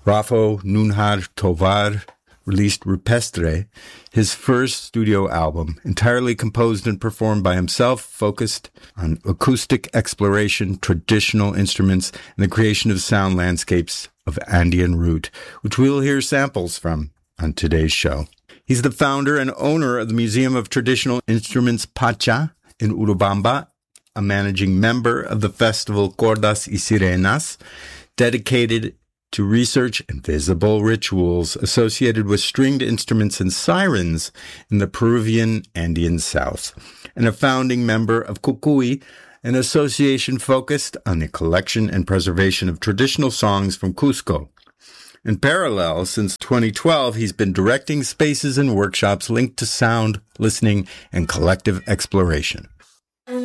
Rafa Nunhar Tovar released Rupestre, his first studio album, entirely composed and performed by himself, focused on acoustic exploration, traditional instruments, and the creation of sound landscapes of Andean root, which we'll hear samples from on today's show. He's the founder and owner of the Museum of Traditional Instruments Pacha in Urubamba, a managing member of the festival Cordas y Sirenas, dedicated to research and visible rituals associated with stringed instruments and sirens in the Peruvian Andean South, and a founding member of Cucuy, an association focused on the collection and preservation of traditional songs from Cusco. In parallel, since 2012, he's been directing spaces and workshops linked to sound, listening, and collective exploration.